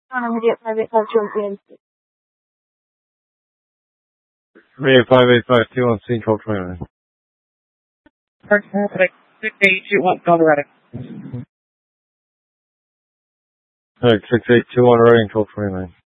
On immediate 5852 Immediate 585 on scene 1229. Park traffic, 6821, Colorado. 6821 Reading 1229.